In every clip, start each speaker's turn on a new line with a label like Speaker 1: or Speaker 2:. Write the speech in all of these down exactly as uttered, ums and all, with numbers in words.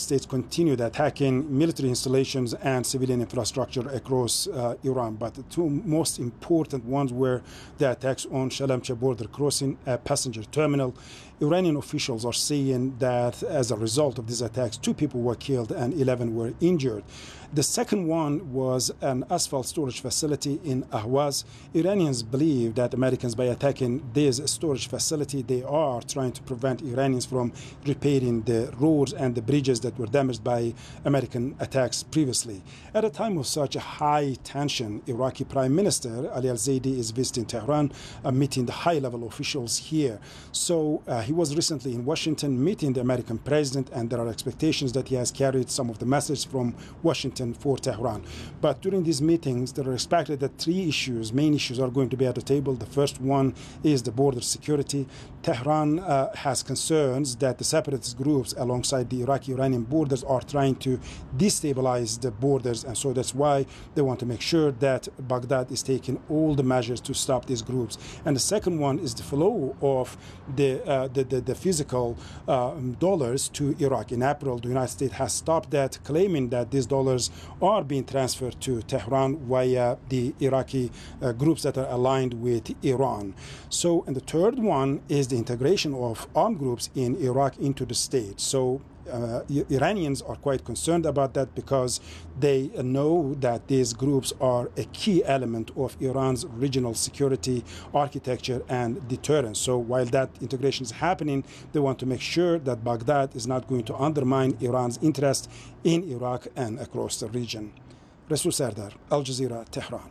Speaker 1: States continued attacking military installations and civilian infrastructure across uh, Iran. But the two most important ones were the attacks on Shalamcha border crossing, a passenger terminal. Iranian officials are saying that as a result of these attacks, two people were killed and eleven were injured. The second one was an asphalt storage facility in Ahwaz. Iranians believe that Americans, by attacking this storage facility, they are trying to prevent Iranians from repairing the roads and the bridges that were damaged by American attacks previously. At a time of such a high tension, Iraqi Prime Minister Ali al-Zaidi is visiting Tehran, uh, meeting the high-level officials here. So uh, he was recently in Washington meeting the American president, and there are expectations that he has carried some of the message from Washington for Tehran. But during these meetings, there are expected that three issues, main issues, are going to be at the table. The first one is the border security. Tehran uh, has concerns that the separatist groups alongside the Iraqi-Iranian borders are trying to destabilize the borders, and so that's why they want to make sure that Baghdad is taking all the measures to stop these groups. And the second one is the flow of the uh, the, the, the physical uh, dollars to Iraq. In April, the United States has stopped that, claiming that these dollars are being transferred to Tehran via the Iraqi uh, groups that are aligned with Iran. So, and the third one is the integration of armed groups in Iraq into the state. So Uh, Iranians are quite concerned about that because they know that these groups are a key element of Iran's regional security architecture and deterrence. So while that integration is happening, they want to make sure that Baghdad is not going to undermine Iran's interest in Iraq and across the region. Rasul Sardar, Al Jazeera, Tehran.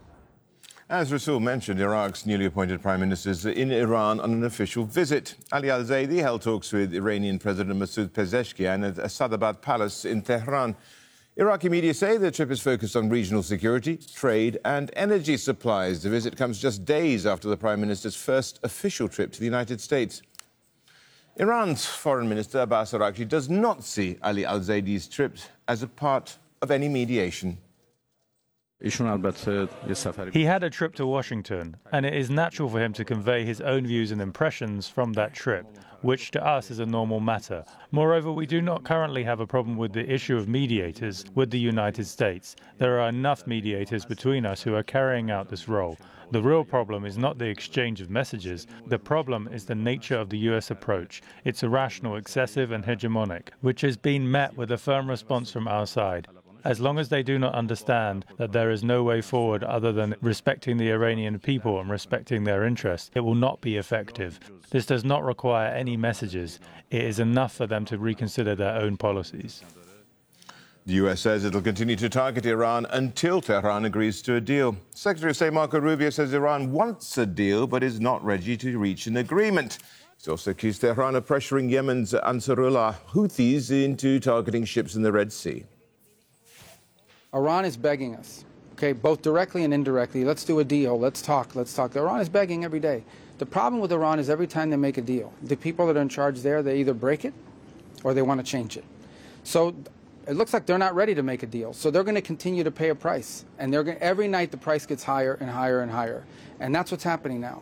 Speaker 2: As Rasul mentioned, Iraq's newly appointed Prime Minister is in Iran on an official visit. Ali al-Zaidi held talks with Iranian President Masoud Pezeshkian at Sadabad Palace in Tehran. Iraqi media say the trip is focused on regional security, trade and energy supplies. The visit comes just days after the Prime Minister's first official trip to the United States. Iran's Foreign Minister Abbas Araghchi does not see Ali al-Zaidi's trip as a part of any mediation.
Speaker 3: He had a trip to Washington, and it is natural for him to convey his own views and impressions from that trip, which to us is a normal matter. Moreover, we do not currently have a problem with the issue of mediators with the United States. There are enough mediators between us who are carrying out this role. The real problem is not the exchange of messages. The problem is the nature of the U S approach. It's irrational, excessive and hegemonic, which has been met with a firm response from our side. As long as they do not understand that there is no way forward other than respecting the Iranian people and respecting their interests, it will not be effective. This does not require any messages. It is enough for them to reconsider their own policies.
Speaker 2: The U S says it will continue to target Iran until Tehran agrees to a deal. Secretary of State Marco Rubio says Iran wants a deal but is not ready to reach an agreement. He's also accused Tehran of pressuring Yemen's Ansarullah Houthis into targeting ships in the Red Sea.
Speaker 4: Iran is begging us, okay, both directly and indirectly, let's do a deal, let's talk, let's talk. Iran is begging every day. The problem with Iran is every time they make a deal, the people that are in charge there, they either break it or they want to change it. So it looks like they're not ready to make a deal. So they're going to continue to pay a price. And they're going, every night the price gets higher and higher and higher. And that's what's happening now.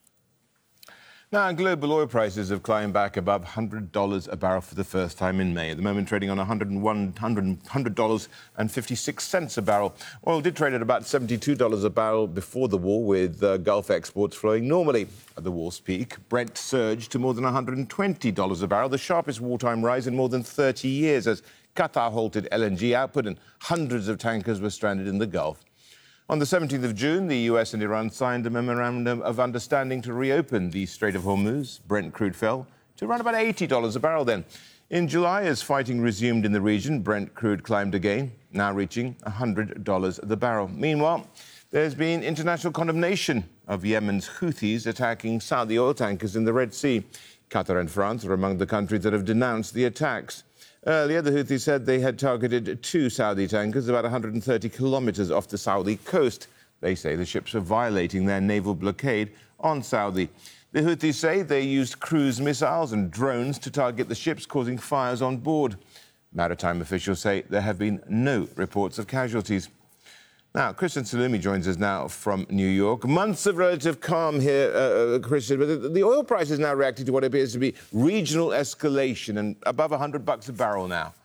Speaker 2: Now, global oil prices have climbed back above one hundred dollars a barrel for the first time in May. At the moment, trading on one hundred dollars and fifty-six cents a barrel. Oil did trade at about seventy-two dollars a barrel before the war, with uh, Gulf exports flowing normally. At the war's peak, Brent surged to more than one hundred twenty dollars a barrel, the sharpest wartime rise in more than thirty years, as Qatar halted L N G output and hundreds of tankers were stranded in the Gulf. On the seventeenth of June, the U S and Iran signed a memorandum of understanding to reopen the Strait of Hormuz. Brent crude fell to around about eighty dollars a barrel then. In July, as fighting resumed in the region, Brent crude climbed again, now reaching one hundred dollars the barrel. Meanwhile, there's been international condemnation of Yemen's Houthis attacking Saudi oil tankers in the Red Sea. Qatar and France are among the countries that have denounced the attacks. Earlier, the Houthis said they had targeted two Saudi tankers about one hundred thirty kilometres off the Saudi coast. They say the ships are violating their naval blockade on Saudi. The Houthis say they used cruise missiles and drones to target the ships, causing fires on board. Maritime officials say there have been no reports of casualties. Now, Christian Salumi joins us now from New York. Months of relative calm here, uh, Christian, but the, the oil price is now reacting to what appears to be regional escalation and above one hundred bucks a barrel now.